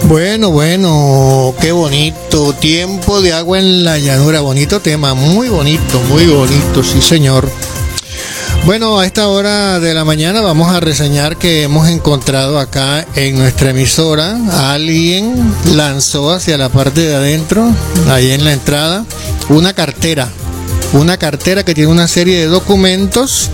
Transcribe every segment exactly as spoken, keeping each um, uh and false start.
Bueno, bueno, qué bonito. Tiempo de agua en la llanura. Bonito tema, muy bonito, muy bonito, sí señor. Bueno, a esta hora de la mañana vamos a reseñar que hemos encontrado acá en nuestra emisora, alguien lanzó hacia la parte de adentro, ahí en la entrada, una cartera. Una cartera que tiene una serie de documentos.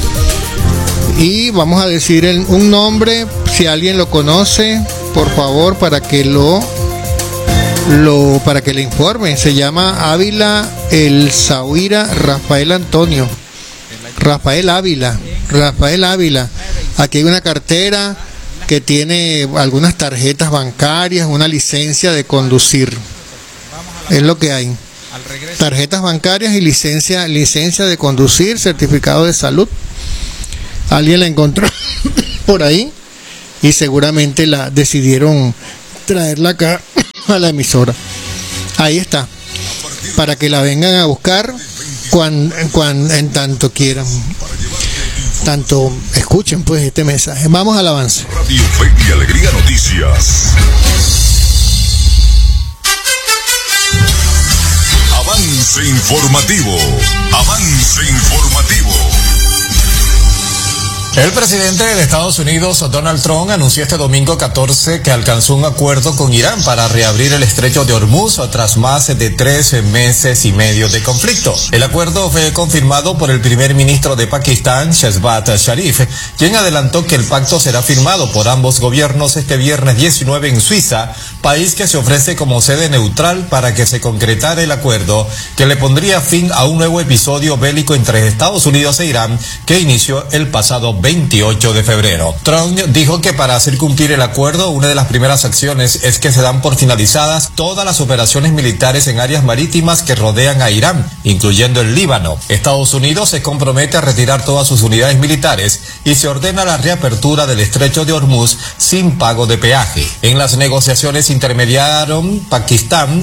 Y vamos a decir el, un nombre, si alguien lo conoce, por favor, para que lo, lo para que le informe. Se llama Ávila El Zauira Rafael Antonio. Rafael Ávila. Rafael Ávila. Aquí hay una cartera que tiene algunas tarjetas bancarias, una licencia de conducir. Es lo que hay. Tarjetas bancarias y licencia, licencia de conducir, certificado de salud. Alguien la encontró por ahí y seguramente la decidieron traerla acá a la emisora. Ahí está, para que la vengan a buscar cuando, cuando, en tanto quieran, tanto escuchen pues este mensaje. Vamos al avance. Radio Fe y Alegría Noticias. Avance informativo. Avance informativo. El presidente de Estados Unidos, Donald Trump, anunció este domingo catorce que alcanzó un acuerdo con Irán para reabrir el estrecho de Hormuz tras más de tres meses y medio de conflicto. El acuerdo fue confirmado por el primer ministro de Pakistán, Shehbaz Sharif, quien adelantó que el pacto será firmado por ambos gobiernos este viernes diecinueve en Suiza, país que se ofrece como sede neutral para que se concretara el acuerdo que le pondría fin a un nuevo episodio bélico entre Estados Unidos e Irán que inició el pasado veintiocho de febrero. Trump dijo que para hacer cumplir el acuerdo, una de las primeras acciones es que se dan por finalizadas todas las operaciones militares en áreas marítimas que rodean a Irán, incluyendo el Líbano. Estados Unidos se compromete a retirar todas sus unidades militares y se ordena la reapertura del estrecho de Hormuz sin pago de peaje. En las negociaciones intermediaron Pakistán,